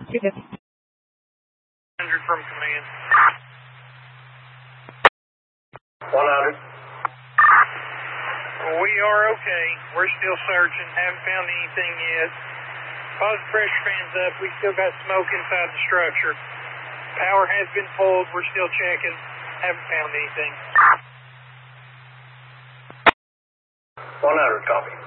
100 from command. 100. Well, we are okay. We're still searching. Haven't found anything yet. Positive pressure fans up. We still got smoke inside the structure. Power has been pulled. We're still checking. Haven't found anything. 100, copy.